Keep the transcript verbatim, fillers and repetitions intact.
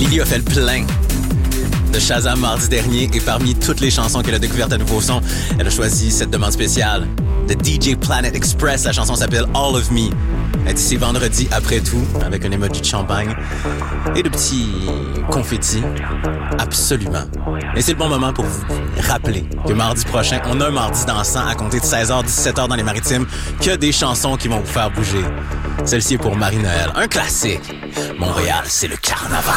Émilie a fait le plein de Shazam mardi dernier et parmi toutes les chansons qu'elle a découvertes à Nouveau Son, elle a choisi cette demande spéciale de D J Planet Express. La chanson s'appelle All of Me. Elle dit c'est vendredi après tout, avec un emoji de champagne et de petits confettis. Absolument. Et c'est le bon moment pour vous rappeler que mardi prochain, on a un mardi dansant à compter de seize heures, dix-sept heures dans les Maritimes, que des chansons qui vont vous faire bouger. Celle-ci est pour Marie-Noël. Un classique. Montréal, c'est le carnaval.